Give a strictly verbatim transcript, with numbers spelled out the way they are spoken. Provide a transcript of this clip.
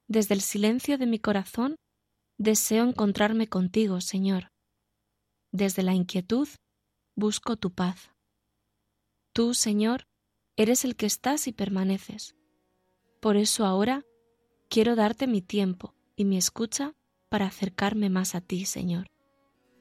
Desde el silencio de mi corazón deseo encontrarme contigo, Señor. Desde la inquietud busco tu paz. Tú, Señor, eres el que estás y permaneces. Por eso ahora quiero darte mi tiempo y mi escucha para acercarme más a ti, Señor.